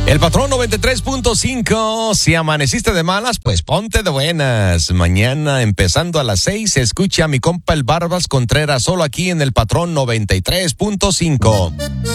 El patrón 93.5, si amaneciste de malas, pues ponte de buenas. Mañana, empezando a las 6, se escucha a mi compa el Barbas Contreras solo aquí en el patrón 93.5.